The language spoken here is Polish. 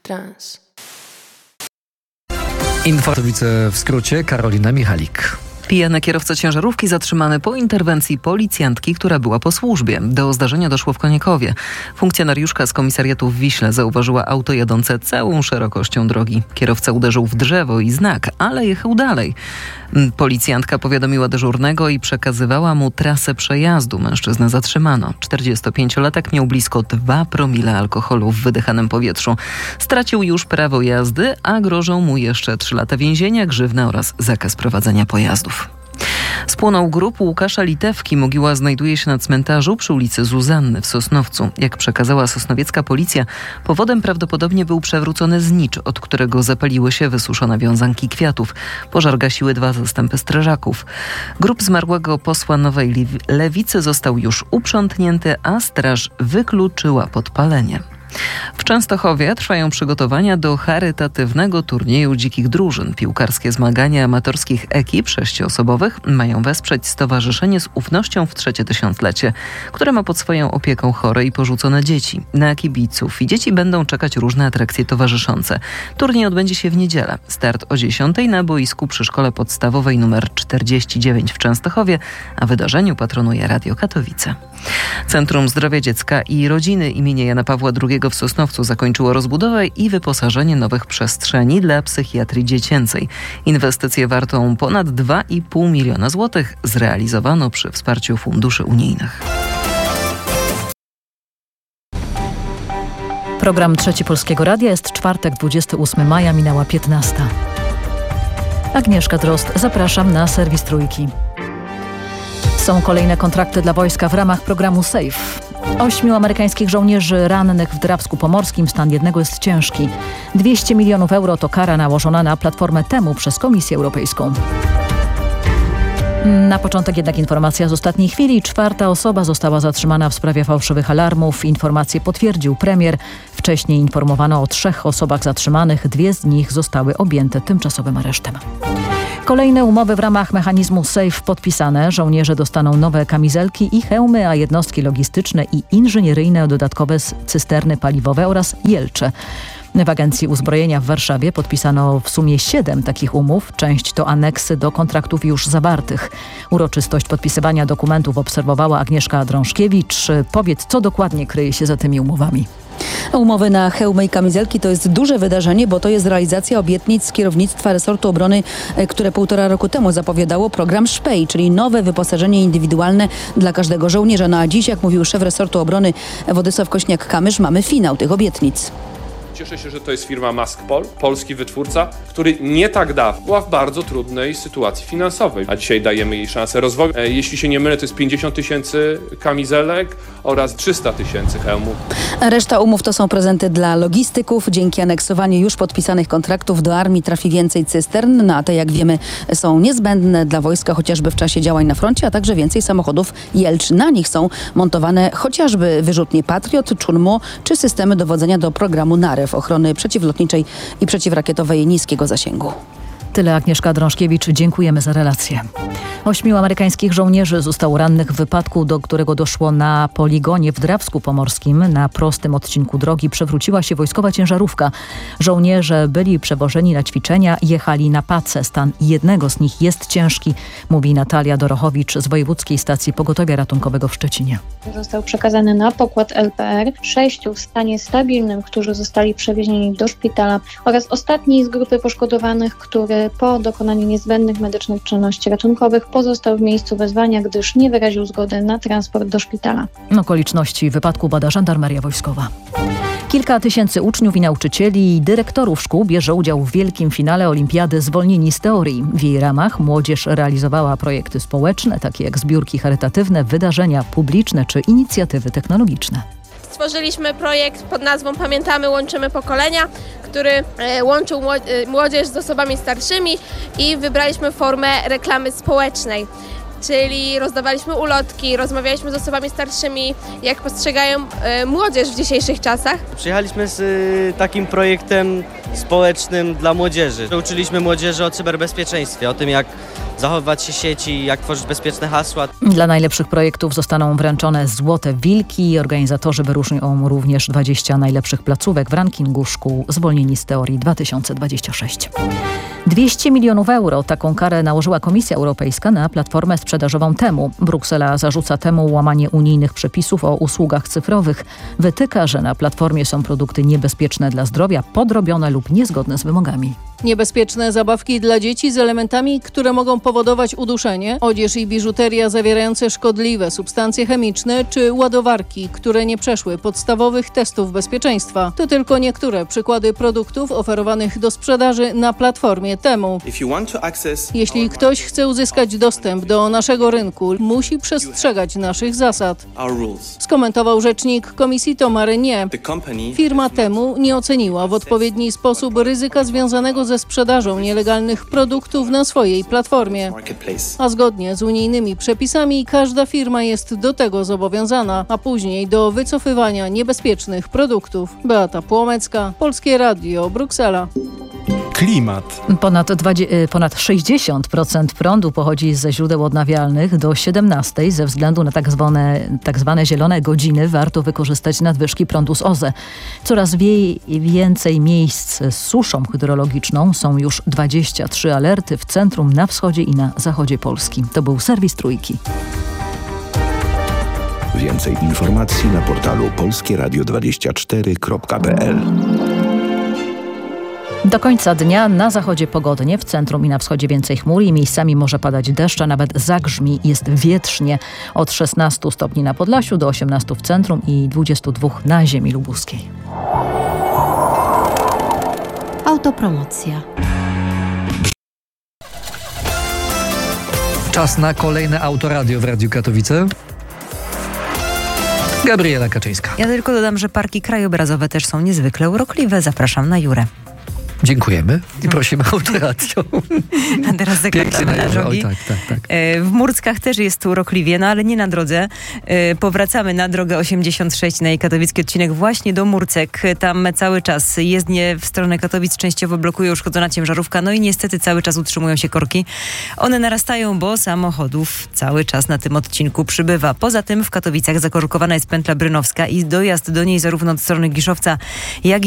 trans. Informacje w skrócie, Karolina Michalik. Pijany kierowca ciężarówki zatrzymany po interwencji policjantki, która była po służbie. Do zdarzenia doszło w Koniekowie. Funkcjonariuszka z komisariatu w Wiśle zauważyła auto jadące całą szerokością drogi. Kierowca uderzył w drzewo i znak, ale jechał dalej. Policjantka powiadomiła dyżurnego i przekazywała mu trasę przejazdu. Mężczyznę zatrzymano. 45-latek miał blisko 2 promile alkoholu w wydychanym powietrzu. Stracił już prawo jazdy, a grożą mu jeszcze 3 lata więzienia, grzywna oraz zakaz prowadzenia pojazdów. Spłonął grób Łukasza Litewki. Mogiła znajduje się na cmentarzu przy ulicy Zuzanny w Sosnowcu. Jak przekazała sosnowiecka policja, powodem prawdopodobnie był przewrócony znicz, od którego zapaliły się wysuszone wiązanki kwiatów. Pożar gasiły 2 zastępy strażaków. Grób zmarłego posła Nowej Lewicy został już uprzątnięty, a straż wykluczyła podpalenie. W Częstochowie trwają przygotowania do charytatywnego turnieju dzikich drużyn. Piłkarskie zmagania amatorskich ekip 6-osobowych mają wesprzeć stowarzyszenie z ufnością w 3. tysiąclecie, które ma pod swoją opieką chore i porzucone dzieci. Na kibiców i dzieci będą czekać różne atrakcje towarzyszące. Turniej odbędzie się w niedzielę. Start o 10:00 na boisku przy Szkole Podstawowej nr 49 w Częstochowie, a wydarzeniu patronuje Radio Katowice. Centrum Zdrowia Dziecka i Rodziny imienia Jana Pawła II w Sosnowcu zakończyło rozbudowę i wyposażenie nowych przestrzeni dla psychiatrii dziecięcej. Inwestycję wartą ponad 2,5 miliona złotych zrealizowano przy wsparciu funduszy unijnych. Program Trzeci Polskiego Radia. Jest czwartek, 28 maja, minęła 15. Agnieszka Drozd, zapraszam na serwis Trójki. Są kolejne kontrakty dla wojska w ramach programu SAFE. 8 amerykańskich żołnierzy rannych w Drawsku Pomorskim. Stan jednego jest ciężki. 200 milionów euro to kara nałożona na platformę Temu przez Komisję Europejską. Na początek jednak informacja z ostatniej chwili. 4. osoba została zatrzymana w sprawie fałszywych alarmów. Informację potwierdził premier. Wcześniej informowano o 3 osobach zatrzymanych. 2 z nich zostały objęte tymczasowym aresztem. Kolejne umowy w ramach mechanizmu SAFE podpisane. Żołnierze dostaną nowe kamizelki i hełmy, a jednostki logistyczne i inżynieryjne dodatkowe cysterny paliwowe oraz jelcze. W Agencji Uzbrojenia w Warszawie podpisano w sumie 7 takich umów. Część to aneksy do kontraktów już zawartych. Uroczystość podpisywania dokumentów obserwowała Agnieszka Drążkiewicz. Powiedz, co dokładnie kryje się za tymi umowami? Umowy na hełmy i kamizelki to jest duże wydarzenie, bo to jest realizacja obietnic z kierownictwa resortu obrony, które 1,5 roku temu zapowiadało program Szpej, czyli nowe wyposażenie indywidualne dla każdego żołnierza. No a dziś, jak mówił szef resortu obrony Władysław Kośniak-Kamysz, mamy finał tych obietnic. Cieszę się, że to jest firma Maskpol, polski wytwórca, który nie tak dawno była w bardzo trudnej sytuacji finansowej, a dzisiaj dajemy jej szansę rozwoju. Jeśli się nie mylę, to jest 50 000 kamizelek oraz 300 000 hełmów. Reszta umów to są prezenty dla logistyków. Dzięki aneksowaniu już podpisanych kontraktów do armii trafi więcej cystern, no a te, jak wiemy, są niezbędne dla wojska, chociażby w czasie działań na froncie, a także więcej samochodów Jelcz. Na nich są montowane chociażby wyrzutnie Patriot, Czurmo czy systemy dowodzenia do programu NAREW, ochrony przeciwlotniczej i przeciwrakietowej niskiego zasięgu. Tyle Agnieszka Drążkiewicz. Dziękujemy za relację. 8 amerykańskich żołnierzy zostało rannych w wypadku, do którego doszło na poligonie w Drawsku Pomorskim. Na prostym odcinku drogi przewróciła się wojskowa ciężarówka. Żołnierze byli przewożeni na ćwiczenia, jechali na pace. Stan jednego z nich jest ciężki, mówi Natalia Dorochowicz z Wojewódzkiej Stacji Pogotowia Ratunkowego w Szczecinie. Został przekazany na pokład LPR 6 w stanie stabilnym, którzy zostali przewiezieni do szpitala oraz ostatni z grupy poszkodowanych, który po dokonaniu niezbędnych medycznych czynności ratunkowych pozostał w miejscu wezwania, gdyż nie wyraził zgody na transport do szpitala. Okoliczności wypadku bada Żandarmeria Wojskowa. Kilka tysięcy uczniów i nauczycieli i dyrektorów szkół bierze udział w wielkim finale Olimpiady Zwolnieni z teorii. W jej ramach młodzież realizowała projekty społeczne, takie jak zbiórki charytatywne, wydarzenia publiczne czy inicjatywy technologiczne. Stworzyliśmy projekt pod nazwą Pamiętamy, łączymy pokolenia, który łączył młodzież z osobami starszymi i wybraliśmy formę reklamy społecznej. czyli rozdawaliśmy ulotki, rozmawialiśmy z osobami starszymi, jak postrzegają młodzież w dzisiejszych czasach. Przyjechaliśmy z takim projektem społecznym dla młodzieży. Uczyliśmy młodzieży o cyberbezpieczeństwie, o tym jak zachowywać się w sieci, jak tworzyć bezpieczne hasła. Dla najlepszych projektów zostaną wręczone Złote Wilki. Organizatorzy wyróżnią również 20 najlepszych placówek w rankingu szkół zwolnieni z teorii 2026. 200 milionów euro. Taką karę nałożyła Komisja Europejska na platformę sprzedażową Temu. Bruksela zarzuca Temu łamanie unijnych przepisów o usługach cyfrowych. Wytyka, że na platformie są produkty niebezpieczne dla zdrowia, podrobione lub niezgodne z wymogami. Niebezpieczne zabawki dla dzieci z elementami, które mogą powodować uduszenie, odzież i biżuteria zawierające szkodliwe substancje chemiczne czy ładowarki, które nie przeszły podstawowych testów bezpieczeństwa. To tylko niektóre przykłady produktów oferowanych do sprzedaży na platformie Temu. Jeśli ktoś chce uzyskać dostęp do naszego rynku, musi przestrzegać naszych zasad. Skomentował rzecznik Komisji Thomas Renier. Firma Temu nie oceniła w odpowiedni sposób ryzyka związanego ze sprzedażą nielegalnych produktów na swojej platformie. A zgodnie z unijnymi przepisami każda firma jest do tego zobowiązana, a później do wycofywania niebezpiecznych produktów. Beata Płomecka, Polskie Radio, Bruksela. Klimat. Ponad 60% prądu pochodzi ze źródeł odnawialnych. Do 17 ze względu na tak zwane zielone godziny warto wykorzystać nadwyżki prądu z OZE. Coraz więcej miejsc z suszą hydrologiczną. Są już 23 alerty w centrum, na wschodzie i na zachodzie Polski. To był serwis Trójki. Więcej informacji na portalu polskieradio24.pl. Do końca dnia na zachodzie pogodnie, w centrum i na wschodzie więcej chmur i miejscami może padać deszcz, a nawet zagrzmi. Jest wietrznie od 16 stopni na Podlasiu do 18 w centrum i 22 na ziemi lubuskiej. Autopromocja. Czas na kolejne Autoradio w Radiu Katowice. Gabriela Kaczyńska. Ja tylko dodam, że parki krajobrazowe też są niezwykle urokliwe. Zapraszam na Jurę. Dziękujemy i prosimy o Autoradio. A teraz zakręcamy na drogi. Oj, tak. W Murckach też jest urokliwie, no ale nie na drodze. Powracamy na drogę 86 na jej katowicki odcinek właśnie do Murcek. Tam cały czas jezdnie w stronę Katowic częściowo blokuje uszkodzona ciężarówka, no i niestety cały czas utrzymują się korki. One narastają, bo samochodów cały czas na tym odcinku przybywa. Poza tym w Katowicach zakorkowana jest pętla brynowska i dojazd do niej zarówno od strony Giszowca, jak i